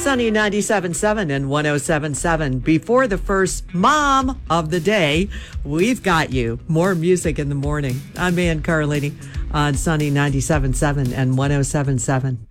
Sunny 97.7 and 107.7. Before the first mom of the day, we've got you. More music in the morning. I'm Ann Carlini on Sunny 97.7 and 107.7.